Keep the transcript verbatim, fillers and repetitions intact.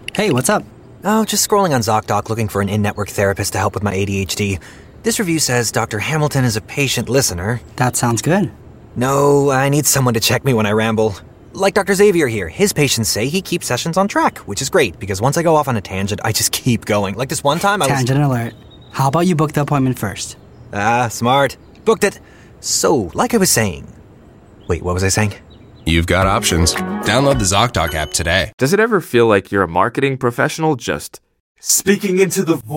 Hey, what's up? Oh, just scrolling on ZocDoc looking for an in-network therapist to help with my A D H D. This review says Doctor Hamilton is a patient listener. That sounds good. No, I need someone to check me when I ramble. Like Doctor Xavier here, his patients say he keeps sessions on track, which is great, because once I go off on a tangent, I just keep going. Like this one time I was... Tangent alert. How about you book the appointment first? Ah, smart. Booked it. So, like I was saying... Wait, what was I saying? You've got options. Download the ZocDoc app today. Does it ever feel like you're a marketing professional just speaking into the void?